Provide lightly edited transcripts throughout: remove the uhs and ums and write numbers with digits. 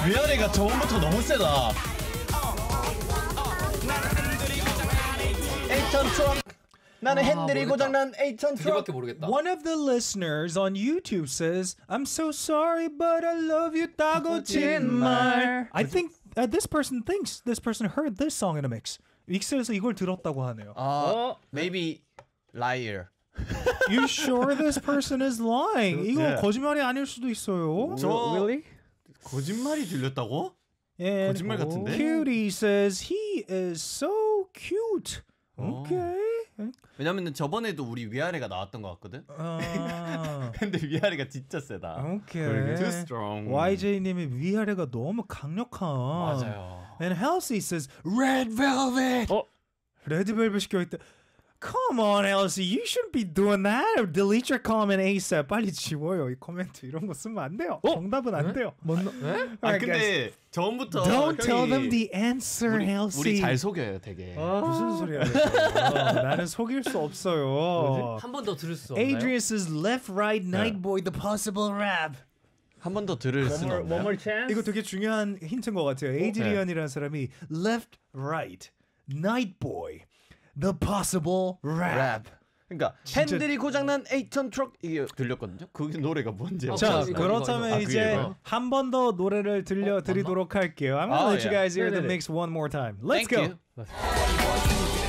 위아래가 저번부터 너무 세다. 에이턴 트럭. 나는 핸들이 고장난 에이턴 트럭. 그게밖에 모르겠다. One of the listeners on YouTube says, "I'm so sorry, but I love you." 따고진말. I think this person thinks this person heard this song in a mix. 믹스에서 이걸 들었다고 하네요. Maybe liar. You sure this person is lying? 이거 거짓말이 아닐 수도 있어요. Really? 거짓말이 들렸다고? And 거짓말 같은데? Cutie says he is so cute. Okay. 왜냐면은 저번에도 우리 위아래가 나왔던 것 같거든. 근데 위아래가 진짜 세다. Okay. Too strong. YJ님의 위아래가 너무 강력한. 맞아요. And Halsey says red velvet. 레드벨벳이 껴있다. Come on, Halsey, you shouldn't be doing that. Delete your comment ASAP. 빨리 지워요. 이 코멘트 이런 거 쓰면 안 돼요. 정답은 안 돼요. 아 근데 처음부터 Don't tell them the answer, Halsey. 우리 잘 속여요, 되게. 무슨 소리야? 나는 속일 수 없어요. 한 번 더 들을 수 없나요? Adrian says left, right, night boy, the possible rap. 한 번 더 들을 수는 없나요? One more chance. 이거 되게 중요한 힌트인 것 같아요. 에이드리언이라는 사람이 left, right, night boy, the possible rap. 그러니까 핸들이 고장난 에이턴 트럭 이게 들렸거든요. 그 노래가 뭔지. 자, 이거, 그렇다면 이거. 이제 이거. 한 번 더 노래를 들려드리도록 할게요. I'm gonna let you guys hear the mix one more time. Let's Thank go. you.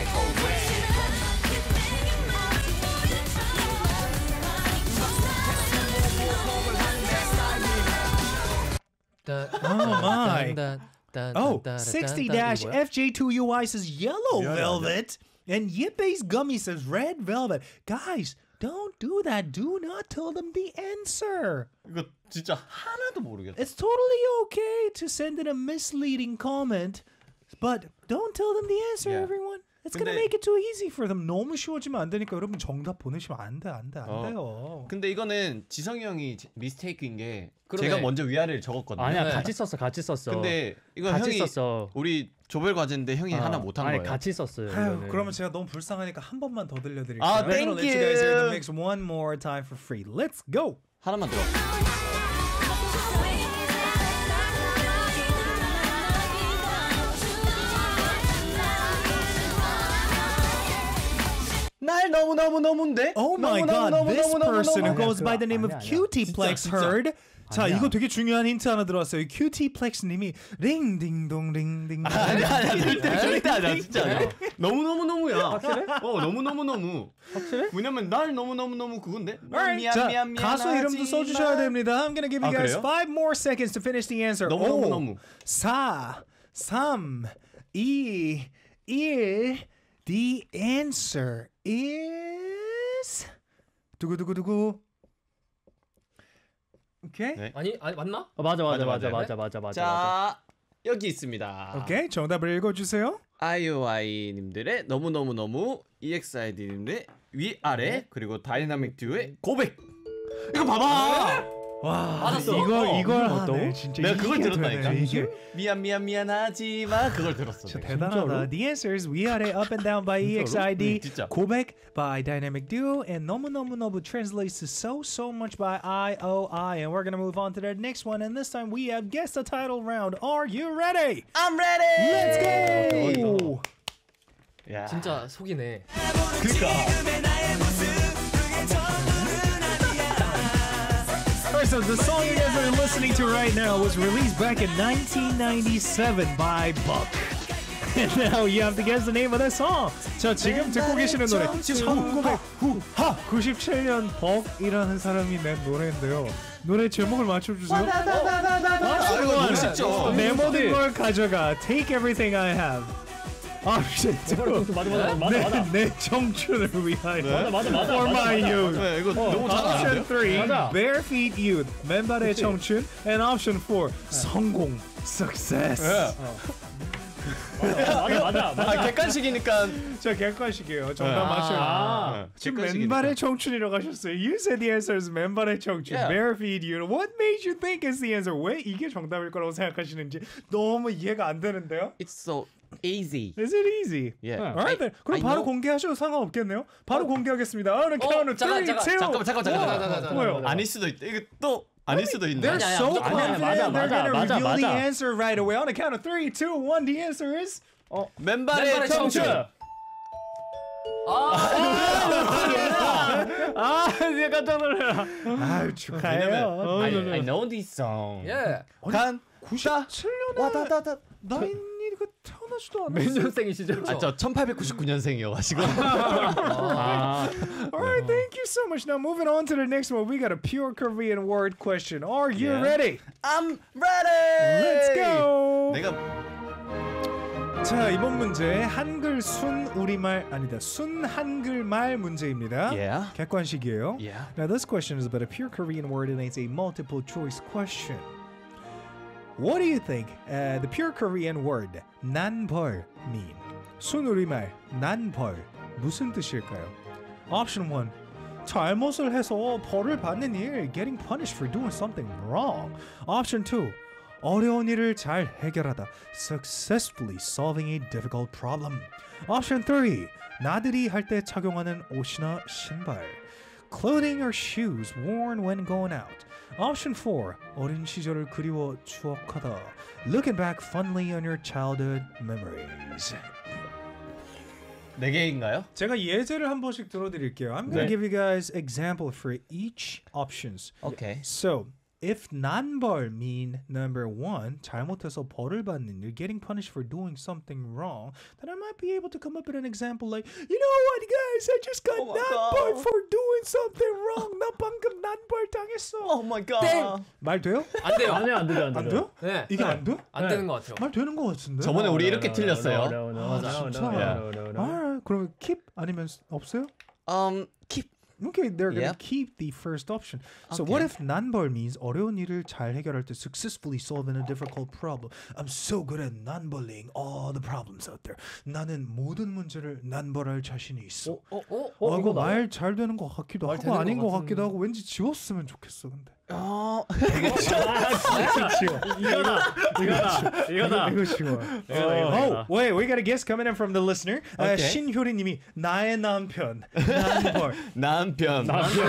my. Oh, 60-FJ2UI says yellow velvet. And Yippei's Gummy says red velvet. Guys, don't do that. Do not tell them the answer. 이거 진짜 하나도 모르겠어. It's totally okay to send in a misleading comment, but don't tell them the answer, Yeah. everyone. It's 근데- gonna make it too easy for them. 너무 쉬워지면 안 되니까 여러분 정답 보내시면 안 돼요. 근데 이거는 지성이 형이 미스테이크인 게 그러네. 제가 먼저 위아래를 적었거든요. 아니야, 네. 같이 썼어. 근데 이거 같이 형이 썼어. 우리 조별 과제인데 형이 하나 못한 아니, 거예요. 같이 썼어요. 아유, 이거는. 그러면 제가 너무 불쌍하니까 한 번만 더 들려드릴게요. 아, I'm gonna thank let you guys hear the you. mix one more time for free. Let's go. 하나만 들어. 날 너무너무너무인데? Oh my god, this person who goes by the name of 아니야. Cutieplex 진짜. heard. 자, 이거 되게 중요한 힌트 하나 들어왔어요. Cutieplex 님이 링딩동 링딩동. 아니야 절대 아니야 진짜 아니야. 너무너무너무야. 확실해? 너무너무너무. 확실해? 왜냐면 날 너무너무너무 그건데? 자, 가수 이름도 써주셔야 됩니다. I'm gonna give you guys 그래요? 5 more seconds to finish the answer. 너무너무너무. 4, 3, 2, 1. The answer is 두구두구두구. 오케이. 네. 아니 맞나? 맞아. 자 여기 있습니다. 오케이. 정답을 읽어주세요. IOI님들의 너무너무너무 EXID님들의 위아래 그리고 다이나믹 듀오의 고백. 이거 봐봐. 와, 맞았어. 이걸 맞다고? 하네. 진짜 내가 그걸 이게 들었다니까. 되네, 이게. 미안하지만 그걸 들었어. 진짜 내가. 대단하다. The answer is 위아래 Up and Down by EXID, 진짜. 고백 by Dynamic Duo, and 너무너무너무 translates to so much by IOI. And we're gonna move on to the next one, and this time we have guessed the title round. Are you ready? I'm ready. Let's go! 야. 진짜 속이네. Alright, so the song you guys are listening to right now was released back in 1997 by Buck. And now you have to guess the name of that song. 자, 지금 듣고 계시는 노래 1997년 벅이라는 사람이 낸 노래인데요. 노래 제목을 맞춰주세요. 이거 너무 쉽죠. 내 모든 걸 가져가. Take everything I have. Option 2. 맞아. 내 청춘을 위하여. 맞아. For my youth. 네, 이거 너무 Option 잘하는데요? 3. 맞아. Bare feet youth. 맨발의 청춘. And option 4. 성공. Success. 맞아. 객관식이니까 자, 객관식이에요. 정답 맞춰요. 지금 맨발의 청춘이라고 하셨어요. You said the answer is 맨발의 청춘. Yeah. Bare feet youth. What made you think is the answer? 왜 이게 정답일 거라고 생각하시는지 너무 이해가 안 되는데요. It's so easy. Is it easy? Yeah. Alright then. 그럼 I 바로 know. 공개하셔도 상관없겠네요. 바로 공개하겠습니다. On the count of 3, 2, 잠깐. 잠깐만. 뭐요? 아닐 수도 있다. 이거 또 아닐 수도 있네. They're 아니야, so 무조건 confident 아니야. they're gonna 맞아, reveal the 맞아. answer right away. On the count of 3, 2, 1, the answer is 맨발의 청춘. 이제 깜짝 놀래라. 아유 축하해요. I know this song. 예. 간 97년에 와다다다. 나인이 그 태어나지도 몇 않았어. 년생이시죠? 저 1899년생이어가지고. Alright, thank you so much. Now moving on to the next one, we got a pure Korean word question. Are you Yeah. ready? I'm ready. Let's go. 내가 자 이번 문제 한글 순 우리말 아니다 순 한글말 문제입니다. Yeah. 객관식이에요. Yeah. Now this question is about a pure Korean word and it's a multiple choice question. What do you think the pure Korean word 난벌 mean? 순 우리말 난벌 무슨 뜻일까요? Option 1. 잘못을 해서 벌을 받는 일 getting punished for doing something wrong. Option 2. 어려운 일을 잘 해결하다 successfully solving a difficult problem. Option 3. 나들이 할 때 착용하는 옷이나 신발 clothing or shoes worn when going out. Option 4. 어린 시절을 그리워 추억하다 looking back fondly on your childhood memories. 네 개인가요? 제가 예제를 한 번씩 들어드릴게요. I'm gonna 네. give you guys example for each options. 오케이. So, if 난벌 mean number 1, 잘못해서 벌을 받는 일, getting punished for doing something wrong, then I might be able to come up with an example like, you know what, guys, I just got Oh my 난벌 God. for doing something wrong. 나 방금 난벌 당했어. Oh my god. 말 돼요? 안 돼요. 아니요, 안 되죠, 안 돼요? 네. 이게 안 돼? 안 되는 것 같아요. 말 되는 것 같은데? 저번에 우리 이렇게 틀렸어요. Alright, 그럼 keep 아니면 없어요? keep. Okay, they're gonna Yep. keep the first option. So Okay. what if 난벌 means 어려운 일을 잘 해결할 때 successfully solving a difficult problem? I'm so good at 난벌ling all the problems out there. 나는 모든 문제를 난벌할 자신이 있어. 이거 이거 말 잘 되는 것 같기도 말 하고 되는 아닌 것 것 같기도 하고 왠지 지웠으면 좋겠어 근데. 이거다. 이거 쉬워. Oh, wait, we got a guess coming in from the listener. Okay. 신효리님이 나의 남편 난벌. 남편.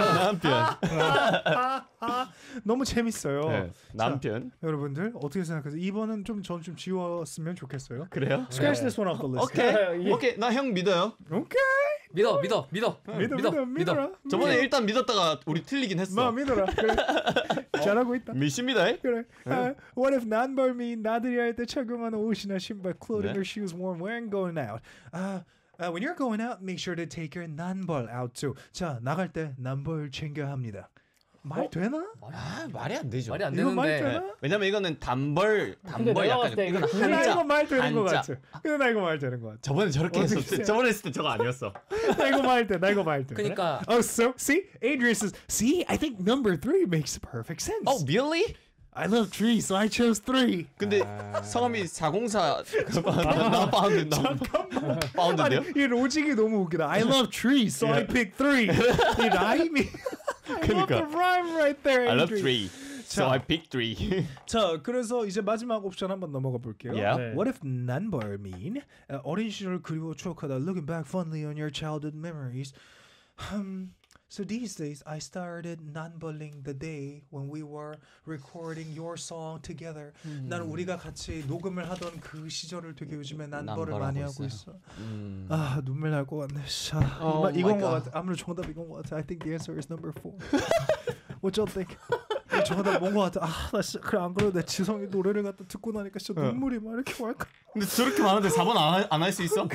너무 재밌어요. 네, 남편. 여러분들 어떻게 생각하세요? 이번은 좀 지웠으면 좋겠어요. 그래요? Scratch this one off the list. 오케이. 나 형 믿어요. Okay. 믿어라. 저번에 일단 믿었다가 우리 틀리긴 했어. 믿어라. 그래. 잘하고 있다. 믿습니다. 그래. What if 난벌 mean 나들이 할 때 착용하는 옷이나 신발, clothing 네. or shoes worn when going out. When you're going out, make sure to take your 난벌 out too. 자, 나갈 때 난벌 챙겨야 합니다. 말 되나? 말이 안 되죠. 말이 안 이거 말 되는데. 되나? 왜냐면 이거는 단벌 내가 약간 봤을 때 이거는 나 한자. 이거 말 되는 것 한자. 같아. 근데 나 이거 말 되는 것 같아. 저번에 저렇게 어떻게 했었지. 해요? 저번에 했을 때 저거 아니었어. 나 이거 말 돼. 그러니까 Oh, so see, Adrian says, see, I think number 3 makes perfect sense. Oh, really? I love trees, so I chose 3. 근데 성함이 404 나 파운드인데요? 아니, 이 로직이 너무 웃기다. I love trees, so I picked 3. 이 라임이. I love the rhyme right there. I love Adrian. 3. So I picked 3. 자, 그래서 이제 마지막 옵션 한번 넘어가 볼게요. Yeah. 네. What if 난벌 mean 어린 시절 그리워 추억하다 looking back fondly on your childhood memories. So these days I started 난벌ling the day when we were recording your song together. 나는 우리가 같이 녹음을 하던 그 시절을 되게 요즘에 난벌을 많이 하고 있어. 아, 눈물 날 것 같네. Oh 이건 my 것 God. 같아. 아무래도 정답 이건 것 같아. I think the answer is number 4. What y'all think? 정답 뭔것 같아. 나 진짜 그래 안 그래도 내 지성이 노래를 갖다 듣고 나니까 진짜 눈물이 막 이렇게 왈까. 근데 저렇게 많은데 4번 안 할 수 있어?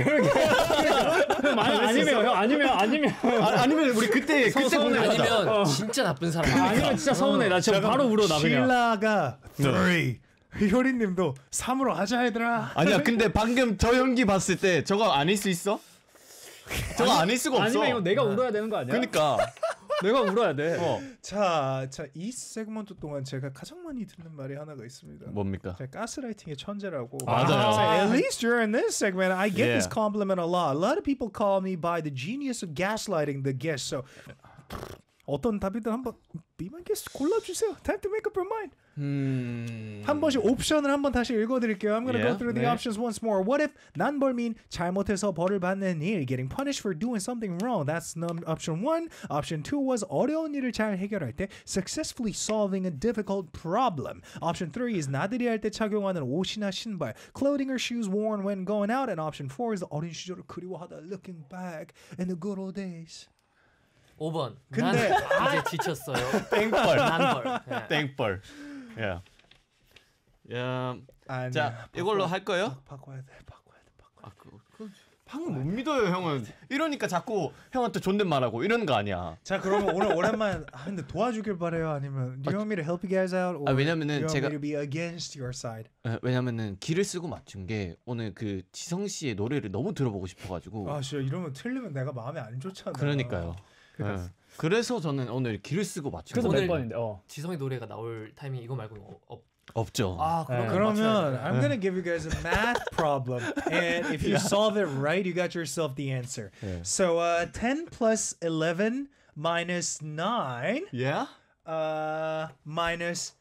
아니면 우리 그때 공략하자. 아니면 진짜 나쁜 사람. 아니면 진짜 서운해. 나 지금 바로 울어 나 그냥. 신라가 3. 효리님도 3으로 하자 얘들아. 아니야, 근데 방금 저 연기 봤을 때 저거 아닐 수 있어? 저거 아닐 수가 없어. 아니면 이거 내가 울어야 되는 거 아니야? 그러니까. 내가 울어야 돼. 자, 이 세그먼트 동안 제가 가장 많이 듣는 말이 하나가 있습니다. 뭡니까? 제가 가스라이팅의 천재라고. 맞아요. So at least during this segment, I get this Yeah. compliment a lot. A lot of people call me by the genius of gaslighting the guest. So 어떤 답이든 한번 be my guest 골라주세요. Time to make up your mind. 한 번씩 옵션을 한번 다시 읽어드릴게요. I'm gonna go through the options once more. What if 난벌 mean 잘못해서 벌을 받는 일, getting punished for doing something wrong? That's option 1. Option 2 was 어려운 일을 잘 해결할 때, successfully solving a difficult problem. Option 3 is 나들이 할 때 착용하는 옷이나 신발, clothing or shoes worn when going out. And option 4 is 어린 시절을 그리워하다, looking back in the good old days. 5번. 근데 난 이제 지쳤어요. 땡벌. 난벌. 땡벌. 야. 야. 아니야, 자, 이걸로 할 거예요? 바꿔야 돼. 아, 형은 못 믿어요, 형은. 이러니까 자꾸 형한테 존댓말하고 이러는 거 아니야. 자, 그러면 오늘 오랜만 근데 도와주길 바래요. 아니면 do you want me to help you guys out? Or 왜냐면은 do you want 제가 me to be against your side? 왜냐면은 길을 쓰고 맞춘 게 오늘 그 지성 씨의 노래를 너무 들어보고 싶어가지고. 아, 진짜 이러면 틀리면 내가 마음에 안 좋잖아. 그러니까요. 그래서 저는 오늘 길을 쓰고 맞춘 그래서 거예요. 몇 번인데. 지성의 노래가 나올 타이밍 이거 말고는 없죠. 아, 그러면 I'm gonna give you guys a math problem, and if you solve it right, you got yourself the answer. So 10 plus 11 minus 9 Yeah? minus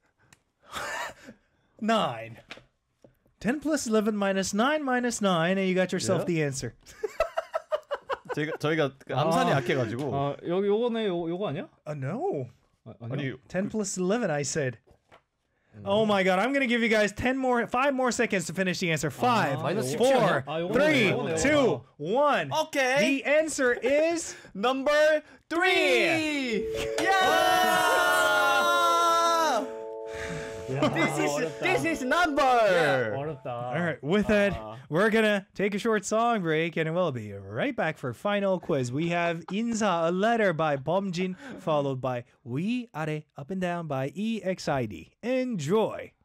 9. 10 plus 11 minus 9 minus 9, and you got yourself the answer. 저희가 암산이 약해가지고. 아, 여기 요거네. 요거 아니야? No. 아니 10 plus 11, I said. Oh my god, I'm gonna give you guys 5 more seconds to finish the answer. 5, 마이너스 10 4, 아니야? 3, 2, 1. Okay. The answer is Number 3. This is number. 어렵다. all right. With that, we're gonna take a short song break, and we'll be right back for final quiz. We have 인사, a letter by 범진, followed by 위 아래 up and down by EXID. Enjoy.